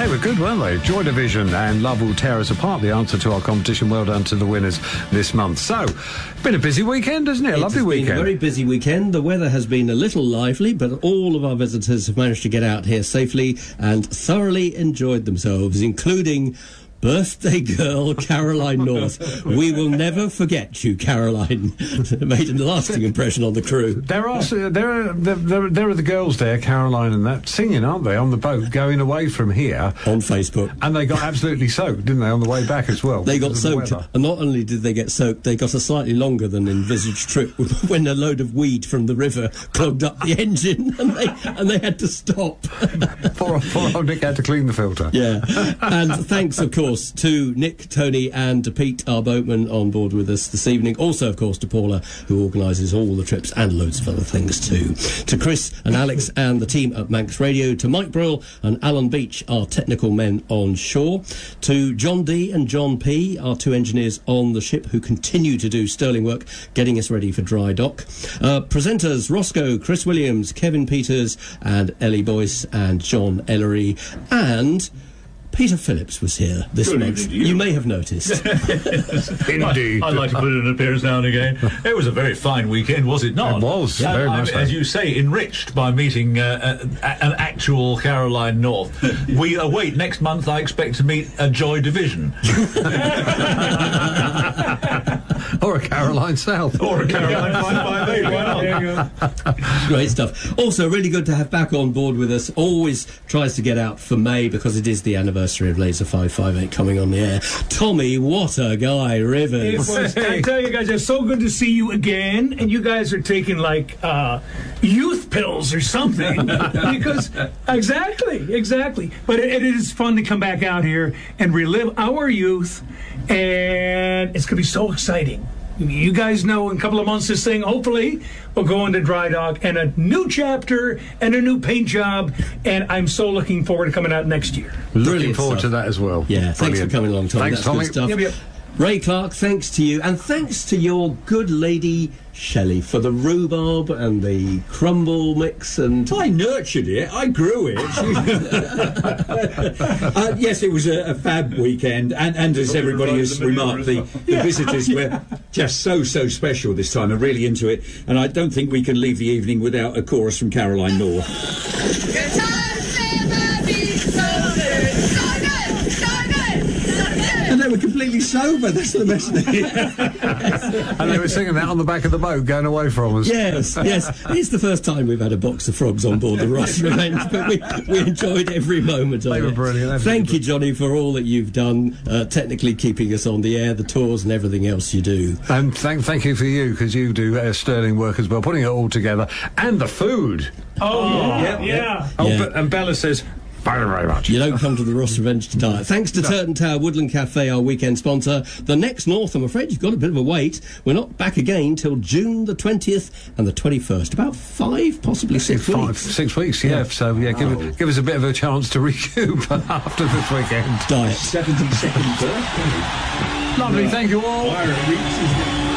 They were good, weren't they? Joy Division and Love Will Tear Us Apart, the answer to our competition. Well done to the winners this month. So, been a busy weekend, hasn't it? A lovely weekend. It's been a very busy weekend. The weather has been a little lively, but all of our visitors have managed to get out here safely and thoroughly enjoyed themselves, including birthday girl Caroline North. We will never forget you, Caroline. Made a lasting impression on the crew. There are the girls there, Caroline and that, singing, aren't they, on the boat going away from here on Facebook. And they got absolutely soaked, didn't they, on the way back as well? They got soaked, and not only did they get soaked, they got a slightly longer than envisaged trip when a load of weed from the river clogged up the engine, and they had to stop. Poor old Nick had to clean the filter. Yeah, and thanks, of course, to Nick, Tony and to Pete, our boatman, on board with us this evening. Also, of course, to Paula, who organises all the trips and loads of other things too. To Chris and Alex and the team at Manx Radio. To Mike Brill and Alan Beach, our technical men on shore. To John D and John P, our two engineers on the ship, who continue to do sterling work getting us ready for dry dock. Presenters Roscoe, Chris Williams, Kevin Peters and Ellie Boyce and John Ellery, and Peter Phillips was here this month. You may have noticed. Indeed. I'd like to put in an appearance now and again. It was a very fine weekend, was it not? It was, very much so. As you say, enriched by meeting an actual Caroline North. We await next month, I expect to meet a Joy Division. Or a Caroline South. Or a Caroline 558, why not? Great stuff. Also, really good to have back on board with us. Always tries to get out for May because it is the anniversary of Laser 558 coming on the air. Tommy, what a guy, Rivers. I tell you guys, it's so good to see you again, and you guys are taking like youth pills or something. Because exactly. But it is fun to come back out here and relive our youth, and it's going to be so exciting. You guys know in a couple of months this thing, hopefully, will go into dry dock and a new chapter and a new paint job, and I'm so looking forward to coming out next year. Looking forward to that as well. Yeah, thanks for coming along, Tommy. Thanks, Tommy. Good stuff. Yep. Ray Clark, thanks to you, and thanks to your good lady Shelley for the rhubarb and the crumble mix. And I nurtured it, I grew it. Yes, it was a fab weekend, and as everybody has remarked, the visitors were just so special this time. I'm really into it, and I don't think we can leave the evening without a chorus from Caroline North. Good times never been so good. So good, so good, so good. And they were completely sober, that's the best thing. And they were singing that on the back of the boat going away from us. Yes. It's the first time we've had a box of frogs on board the Ross Revenge, but we enjoyed every moment of it. They were brilliant. Thank you, Johnny, for all that you've done, technically keeping us on the air, the tours and everything else you do. And thank you for you, because you do sterling work as well, putting it all together. And the food. Yeah. And Bella says, very much. You don't come to the Ross Revenge to die. Thanks to Turton Tower Woodland Cafe, our weekend sponsor. The next North, I'm afraid you've got a bit of a wait. We're not back again till June the 20th and the 21st. About 5, possibly 6 weeks. 6 weeks, yeah. So, give us a bit of a chance to recoup after this weekend. Diet. 72nd birthday. Lovely, thank you all.